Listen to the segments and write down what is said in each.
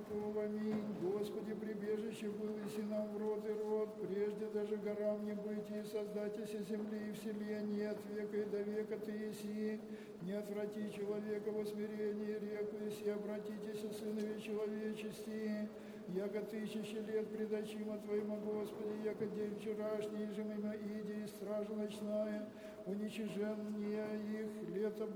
веков. Аминь. Господи, прибежище был и нам в род и род, прежде даже горам не быть, и создатися земли и вселенной, от века и до века Ты еси. Не отврати человека во смирении, реку еси, обратитесь, сынове человечести. Яко 1000 лет предочима Твоему, Господи, яко день вчерашний, же мимо иди, и стража ночная, уничижение их, лето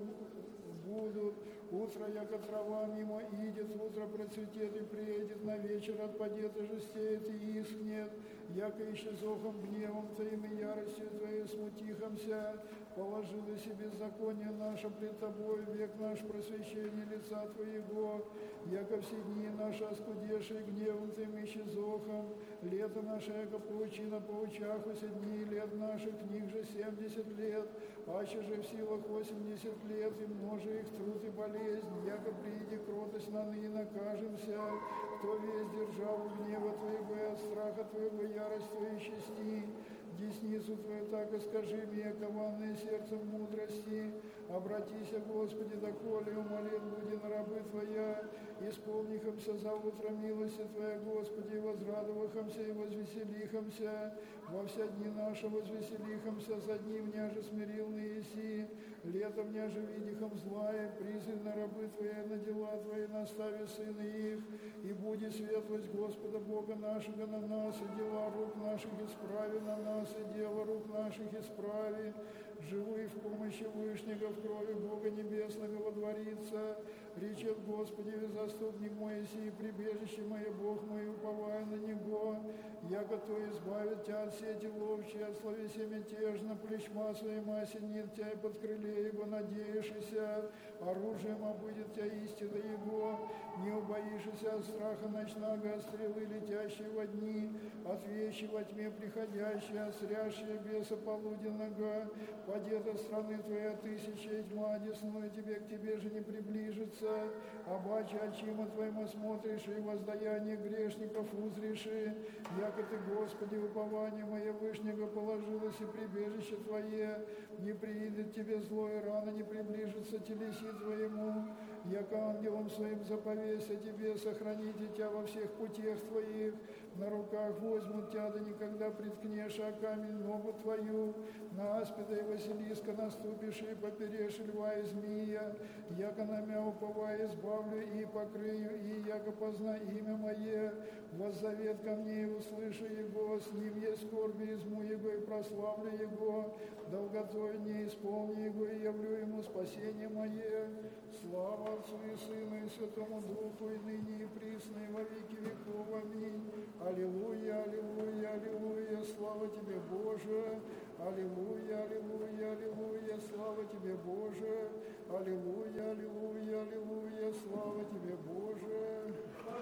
будут, утро, яко трава мимо идет, утро процветет и приедет, на вечер отпадет и жестеет и искнет, яко исчезохом гневом Твоим и яростью Твоей смутихомся, положила себе беззаконие наше пред Тобой, век наш просвещение лица Твоего, яко все дни наши оскудевшие гневом Твоим исчезохом, лето наше, яко паучина паучахуся, дни лет наших, книг же 70 лет, аще же в силах 80 лет, и множе их труд и болезнь, яко прииди кротость на ныне накажемся, кто весь державу гнева Твоего и от страха Твоего ярость Твою чести, десницу Твою так и скажи мне, кованное сердцем мудрости, обратися, Господи, доколе умолен буди на рабы Твоя, исполнихомся за утро милости Твоя, Господи, возрадовахомся и возвеселихомся, во все дни наши возвеселихомся, за дни вняже смирил на еси, летом вняже видихом злая, призыв на рабы Твои, на дела Твои, настави сына их, и буди светлость Господа Бога нашего на нас, и дела рук наших исправи на нас, и дело рук наших исправи, живы в помощи Вышнего, в крови Бога Небесного водворится, речет Господи, заступник мой сей, прибежище мое, Бог мой, уповая на Него, яко то избавит Тебя от сети ловчей, от словеся мятежно, плечма своим осенит Тебя, и под крыле Его надеешься, оружием обыдет Тебя истина Его, не убоишься от страха ночного, от стрелы, летящей во дни, от вещи во тьме приходящей, от срящей беса полуденного, падет от страны Твоя тысяча, и тьма одесную Тебе, к Тебе же не приближится, обаче очима Твоему смотришь, и воздаяние грешников узришь, яко Ты, Господи, упование мое Вышнего положилось, и прибежище Твое, не приидет Тебе зло, и рано не приближится телеси Твоему, яко ангелом своим заповеся Тебе, сохраните Тебя во всех путях Твоих, на руках возьмут Тебя, да никогда приткнешь, а камень ногу Твою, на аспида и Василиска наступишь, и поперешь льва и змея, яко на мя уповая избавлю и покрыю, и яко позна имя Мое, воззовет ко мне, и услышу Его, с ним есть скорби, изму Его, и прославлю Его, долготой не исполни Его, и явлю Ему спасение Мое. Слава Отцу и Сыну и Святому Духу, и ныне и присно, и во веки веков. Аминь. Аллилуйя, аллилуйя, аллилуйя, слава Тебе, Боже. Аллилуйя, аллилуйя, аллилуйя, слава Тебе, Боже. Аллилуйя, аллилуйя, аллилуйя, слава Тебе, Боже.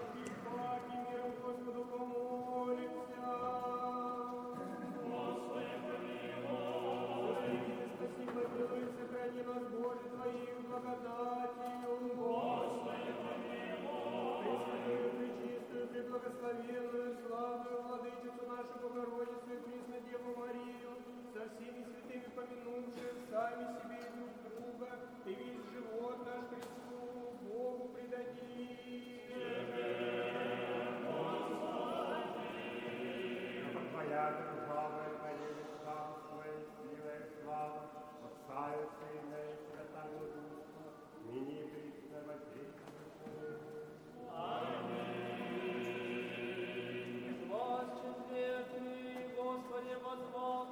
Паки миром Господу помолимся. Господи, помилуй. Спаси, помилуй, сохрани нас, Боже, Твоим благодатью. Господи, помилуй. Пресвятую, пречистую, преблагословенную, славную Владычицу нашу Богородицу и Преснодеву Марию, со всеми святыми помянувши сами себе и друг друга, и весь живот наш Христу Богу предадим. Твоя